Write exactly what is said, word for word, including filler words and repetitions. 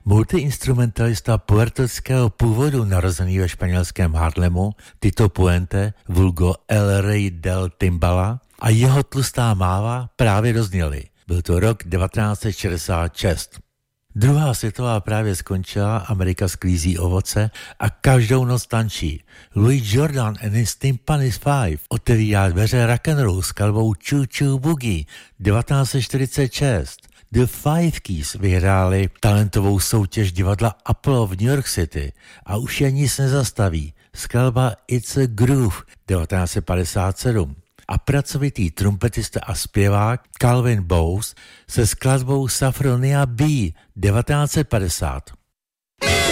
Multiinstrumentalista puertorského původu narozený ve španělském Harlemu Tito Puente, vulgo El Rey del Timbala, a jeho tlustá máva právě dozněly. Byl to rok devatenáct set šedesát šest. Druhá světová právě skončila, Amerika sklízí ovoce a každou noc tančí. Louis Jordan and his Timpani Five otevírá dveře rock'n'rollu s skladbou Choo Choo Boogie devatenáct set čtyřicet šest. The Five Keys vyhráli talentovou soutěž divadla Apollo v New York City a už je nic nezastaví. Skladba It's a Groove devatenáct set padesát sedm. A pracovitý trumpetista a zpěvák Calvin Bowes se skladbou Saffronia B devatenáct set padesát.